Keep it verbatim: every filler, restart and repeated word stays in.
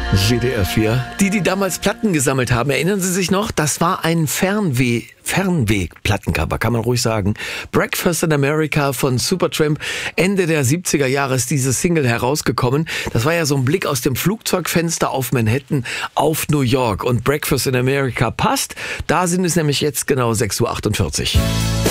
W D R vier. Die, die damals Platten gesammelt haben, erinnern Sie sich noch? Das war ein Fernweh, Fernweh-Plattencover, kann man ruhig sagen. Breakfast in America von Supertramp. Ende der siebziger Jahre ist diese Single herausgekommen. Das war ja so ein Blick aus dem Flugzeugfenster auf Manhattan, auf New York. Und Breakfast in America passt. Da sind es nämlich jetzt genau sechs Uhr achtundvierzig.